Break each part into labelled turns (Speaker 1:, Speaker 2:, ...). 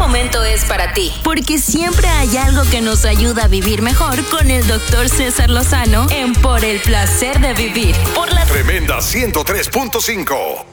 Speaker 1: momento es para ti. Porque siempre hay algo que nos ayuda a vivir mejor con el Dr. César Lozano en Por el Placer de Vivir. Por la
Speaker 2: Tremenda 103.5.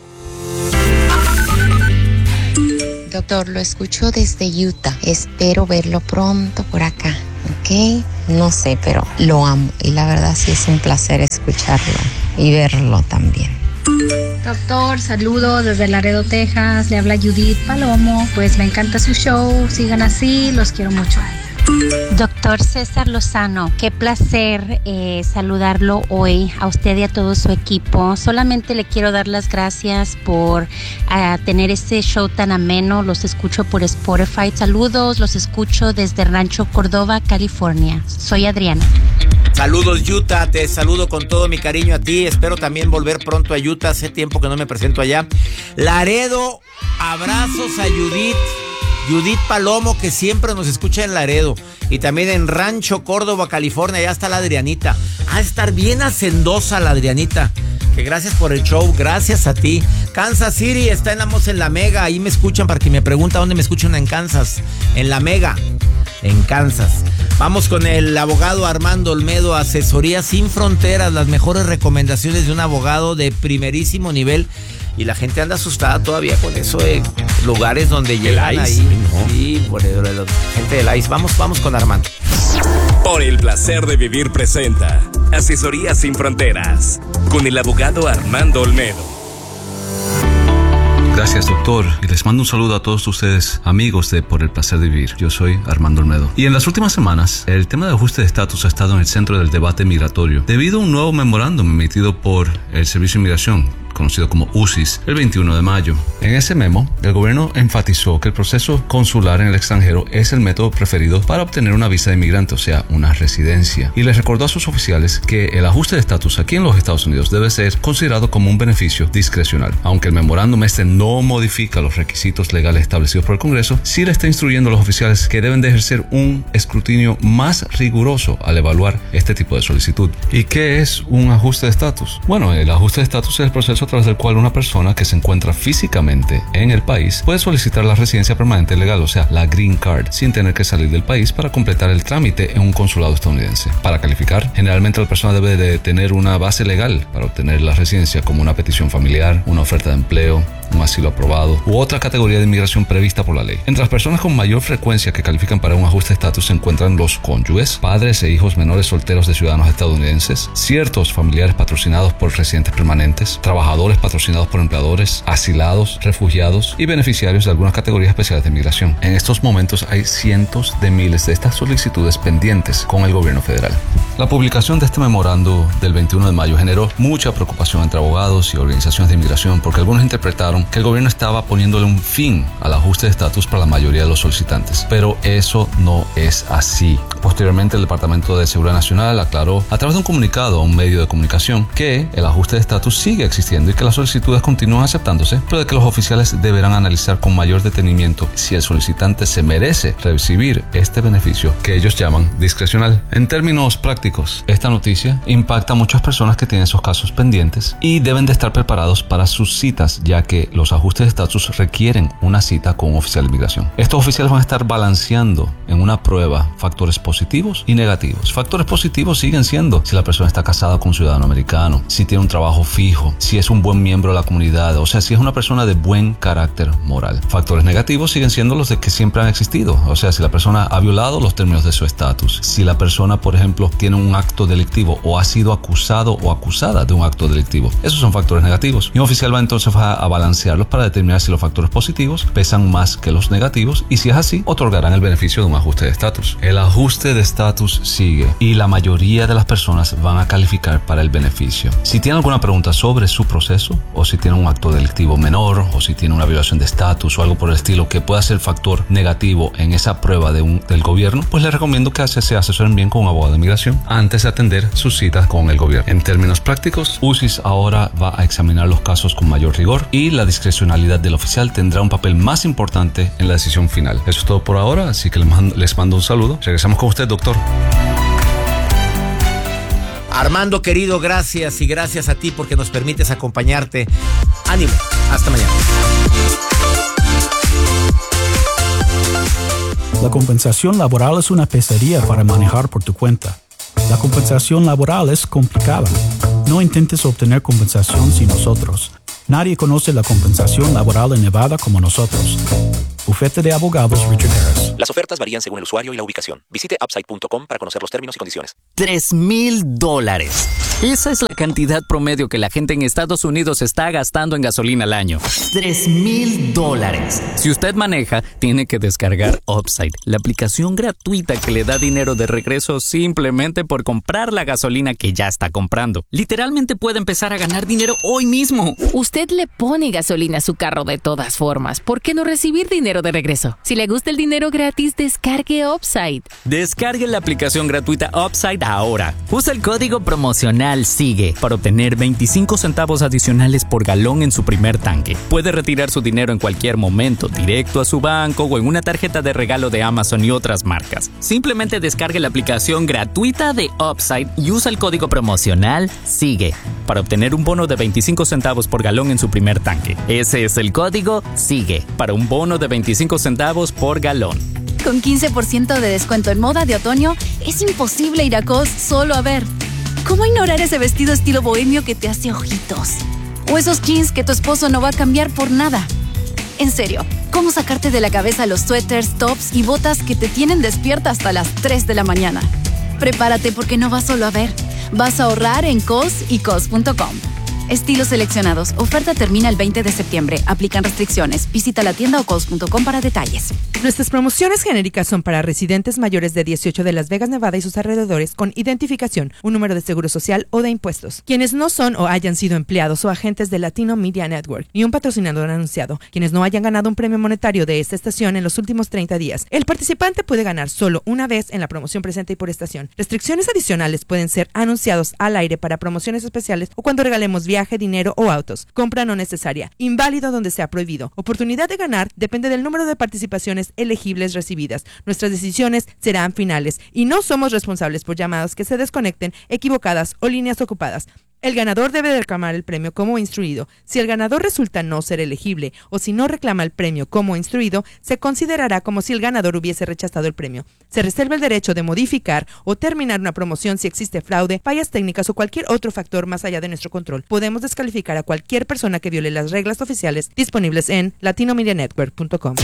Speaker 3: Doctor, lo escucho desde Utah. Espero verlo pronto por acá, ¿ok? No sé, pero lo amo. Y la verdad sí es un placer escucharlo y verlo también.
Speaker 4: Doctor, saludo desde Laredo, Texas. Le habla Judith Palomo. Pues me encanta su show. Sigan así, los quiero mucho.
Speaker 5: Doctor César Lozano, qué placer saludarlo hoy a usted y a todo su equipo. Solamente le quiero dar las gracias por tener este show tan ameno. Los escucho por Spotify. Saludos, los escucho desde Rancho Cordova, California. Soy Adriana.
Speaker 6: Saludos, Utah, te saludo con todo mi cariño a ti. Espero también volver pronto a Utah. Hace tiempo que no me presento allá. Laredo, abrazos a Judith Palomo, que siempre nos escucha en Laredo. Y también en Rancho Córdoba, California. Allá está la Adrianita. A estar bien hacendosa la Adrianita. Que gracias por el show, gracias a ti. Kansas City, estamos en La Mega. Ahí me escuchan para que me pregunta dónde me escuchan en Kansas. En La Mega, en Kansas. Vamos con el abogado Armando Olmedo, Asesoría Sin Fronteras, las mejores recomendaciones de un abogado de primerísimo nivel. Y la gente anda asustada todavía con eso de lugares donde llegan ahí. ¿No? Sí, por la gente del ICE. Vamos con Armando.
Speaker 7: Por el Placer de Vivir presenta Asesoría Sin Fronteras con el abogado Armando Olmedo.
Speaker 8: Gracias, doctor, y les mando un saludo a todos ustedes, amigos de Por el Placer de Vivir. Yo soy Armando Olmedo. Y en las últimas semanas, el tema de ajuste de estatus ha estado en el centro del debate migratorio debido a un nuevo memorándum emitido por el Servicio de Inmigración, conocido como USIS, el 21 de mayo. En ese memo, el gobierno enfatizó que el proceso consular en el extranjero es el método preferido para obtener una visa de inmigrante, o sea, una residencia. Y les recordó a sus oficiales que el ajuste de estatus aquí en los Estados Unidos debe ser considerado como un beneficio discrecional. Aunque el memorándum no modifica los requisitos legales establecidos por el Congreso, sí le está instruyendo a los oficiales que deben de ejercer un escrutinio más riguroso al evaluar este tipo de solicitud. ¿Y qué es un ajuste de estatus? Bueno, el ajuste de estatus es el proceso a través del cual una persona que se encuentra físicamente en el país puede solicitar la residencia permanente legal, o sea, la Green Card, sin tener que salir del país para completar el trámite en un consulado estadounidense. Para calificar, generalmente la persona debe de tener una base legal para obtener la residencia, como una petición familiar, una oferta de empleo, un asilo aprobado u otra categoría de inmigración prevista por la ley. Entre las personas con mayor frecuencia que califican para un ajuste de estatus se encuentran los cónyuges, padres e hijos menores solteros de ciudadanos estadounidenses, ciertos familiares patrocinados por residentes permanentes, trabajadores patrocinados por empleadores, asilados, refugiados y beneficiarios de algunas categorías especiales de inmigración. En estos momentos hay cientos de miles de estas solicitudes pendientes con el gobierno federal. La publicación de este memorando del 21 de mayo generó mucha preocupación entre abogados y organizaciones de inmigración porque algunos interpretaron que el gobierno estaba poniéndole un fin al ajuste de estatus para la mayoría de los solicitantes, pero eso no es así. Posteriormente, el Departamento de Seguridad Nacional aclaró a través de un comunicado a un medio de comunicación que el ajuste de estatus sigue existiendo y que las solicitudes continúan aceptándose, pero de que los oficiales deberán analizar con mayor detenimiento si el solicitante se merece recibir este beneficio que ellos llaman discrecional. En términos prácticos, esta noticia impacta a muchas personas que tienen esos casos pendientes y deben de estar preparados para sus citas, ya que los ajustes de estatus requieren una cita con un oficial de inmigración. Estos oficiales van a estar balanceando en una prueba factores positivos y negativos. Factores positivos siguen siendo si la persona está casada con un ciudadano americano, si tiene un trabajo fijo, si es un buen miembro de la comunidad, o sea, si es una persona de buen carácter moral. Factores negativos siguen siendo los de que siempre han existido, o sea, si la persona ha violado los términos de su estatus, si la persona, por ejemplo, tiene un acto delictivo o ha sido acusado o acusada de un acto delictivo. Esos son factores negativos. Y un oficial va entonces a balancearlos para determinar si los factores positivos pesan más que los negativos y si es así, otorgarán el beneficio de un ajuste de estatus. El ajuste de estatus sigue y la mayoría de las personas van a calificar para el beneficio. Si tienen alguna pregunta sobre su proceso o si tienen un acto delictivo menor o si tienen una violación de estatus o algo por el estilo que pueda ser factor negativo en esa prueba del gobierno, pues les recomiendo que se asesoren bien con un abogado de inmigración antes de atender sus citas con el gobierno. En términos prácticos, USIS ahora va a examinar los casos con mayor rigor y la discrecionalidad del oficial tendrá un papel más importante en la decisión final. Eso es todo por ahora, así que les mando un saludo. Regresamos con usted, doctor.
Speaker 6: Armando, querido, gracias y gracias a ti porque nos permites acompañarte. Ánimo, hasta mañana.
Speaker 9: La compensación laboral es una pesadilla para manejar por tu cuenta. La compensación laboral es complicada. No intentes obtener compensación sin nosotros. Nadie conoce la compensación laboral en Nevada como nosotros. Bufete de Abogados Richard Harris.
Speaker 10: Las ofertas varían según el usuario y la ubicación. Visite Upside.com para conocer los términos y condiciones.
Speaker 11: $3,000. Esa es la cantidad promedio que la gente en Estados Unidos está gastando en gasolina al año. $3,000. Si usted maneja, tiene que descargar Upside, la aplicación gratuita que le da dinero de regreso simplemente por comprar la gasolina que ya está comprando. Literalmente puede empezar a ganar dinero hoy mismo.
Speaker 12: Usted le pone gasolina a su carro de todas formas. ¿Por qué no recibir dinero de regreso? Si le gusta el dinero gratis, descargue Upside.
Speaker 11: Descargue la aplicación gratuita Upside ahora. Usa el código promocional SIGUE para obtener 25 centavos adicionales por galón en su primer tanque. Puede retirar su dinero en cualquier momento, directo a su banco o en una tarjeta de regalo de Amazon y otras marcas. Simplemente descargue la aplicación gratuita de Upside y usa el código promocional SIGUE para obtener un bono de 25 centavos por galón en su primer tanque. Ese es el código SIGUE para un bono de 25 centavos por galón.
Speaker 13: Con 15% de descuento en moda de otoño, es imposible ir a Cos solo a ver. ¿Cómo ignorar ese vestido estilo bohemio que te hace ojitos? O esos jeans que tu esposo no va a cambiar por nada. En serio, ¿cómo sacarte de la cabeza los suéteres, tops y botas que te tienen despierta hasta las 3 de la mañana? Prepárate porque no vas solo a ver. Vas a ahorrar en Cos y Cos.com. Estilos seleccionados. Oferta termina el 20 de septiembre. Aplican restricciones. Visita la tienda o cos.com para detalles.
Speaker 14: Nuestras promociones genéricas son para residentes mayores de 18 de Las Vegas, Nevada y sus alrededores con identificación, un número de seguro social o de impuestos. Quienes no son o hayan sido empleados o agentes de Latino Media Network, ni un patrocinador anunciado. Quienes no hayan ganado un premio monetario de esta estación en los últimos 30 días. El participante puede ganar solo una vez en la promoción presente y por estación. Restricciones adicionales pueden ser anunciados al aire para promociones especiales o cuando regalemos viaje, dinero o autos. Compra no necesaria. Inválido donde sea prohibido. Oportunidad de ganar depende del número de participaciones elegibles recibidas. Nuestras decisiones serán finales y no somos responsables por llamadas que se desconecten, equivocadas o líneas ocupadas. El ganador debe reclamar el premio como instruido. Si el ganador resulta no ser elegible o si no reclama el premio como instruido, se considerará como si el ganador hubiese rechazado el premio. Se reserva el derecho de modificar o terminar una promoción si existe fraude, fallas técnicas o cualquier otro factor más allá de nuestro control. Podemos descalificar a cualquier persona que viole las reglas oficiales disponibles en latinomedianetwork.com.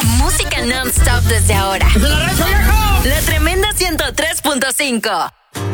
Speaker 1: Música non-stop desde ahora. La tremenda 103.5.